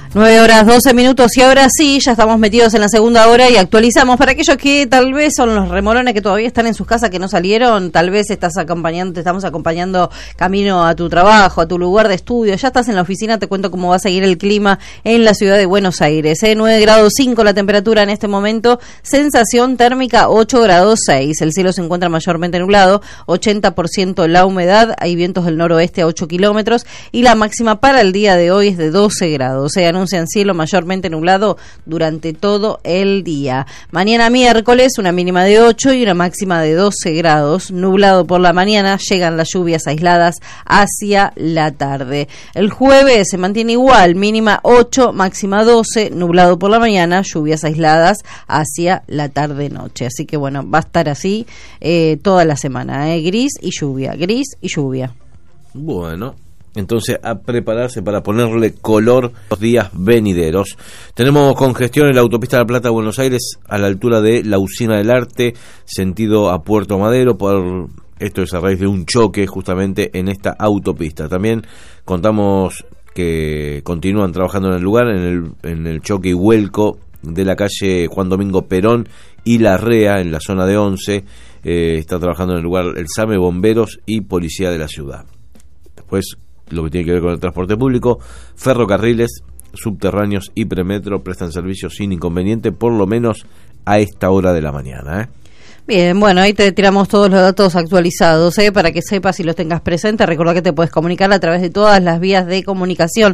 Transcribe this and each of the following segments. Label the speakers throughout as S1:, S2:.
S1: 9:12 y ahora sí, ya estamos metidos en la segunda hora y actualizamos para aquellos que tal vez son los remolones que todavía están en sus casas, que no salieron, tal vez te estamos acompañando camino a tu trabajo, a tu lugar de estudio, ya estás en la oficina, te cuento cómo va a seguir el clima en la ciudad de Buenos Aires, 9 grados 5 la temperatura en este momento, sensación térmica 8 grados 6, el cielo se encuentra mayormente nublado, 80% la humedad, hay vientos del noroeste a 8 kilómetros y la máxima para el día de hoy es de 12 grados, anuncian cielo mayormente nublado durante todo el día. Mañana miércoles una mínima de 8 y una máxima de 12 grados, nublado por la mañana, llegan las lluvias aisladas hacia la tarde. El jueves se mantiene igual, mínima 8, máxima 12, nublado por la mañana, lluvias aisladas hacia la tarde-noche. Así que bueno, va a estar así toda la semana, gris y lluvia, gris y lluvia.
S2: Bueno. Entonces, a prepararse para ponerle color los días venideros. Tenemos congestión en la autopista de La Plata, Buenos Aires, a la altura de la Usina del Arte, sentido a Puerto Madero. Esto es a raíz de un choque justamente en esta autopista. También contamos que continúan trabajando en el lugar, en el choque y vuelco de la calle Juan Domingo Perón y Larrea, en la zona de 11. Está trabajando en el lugar el SAME, bomberos y policía de la ciudad. Después, lo que tiene que ver con el transporte público, ferrocarriles, subterráneos y premetro prestan servicios sin inconveniente, por lo menos a esta hora de la mañana,
S1: Bien, bueno, ahí te tiramos todos los datos actualizados, para que sepas y los tengas presentes. Recordá que te puedes comunicar a través de todas las vías de comunicación,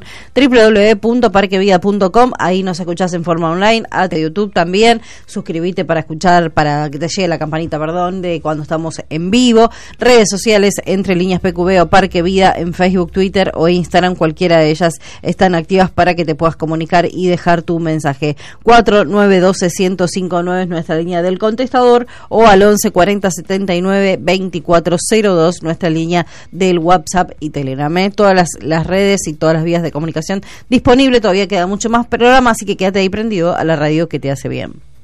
S1: www.parquevida.com, ahí nos escuchás en forma online, a YouTube también, suscribite para escuchar, para que te llegue la campanita, de cuando estamos en vivo, redes sociales, Entre Líneas PQV o Parque Vida en Facebook, Twitter o Instagram, cualquiera de ellas están activas para que te puedas comunicar y dejar tu mensaje. 4912-1059 es nuestra línea del contestador, o al 11 40 79 2402, nuestra línea del WhatsApp y Telegram. Todas las redes y todas las vías de comunicación disponible, todavía queda mucho más programa, así que quédate ahí prendido a la radio que te hace bien.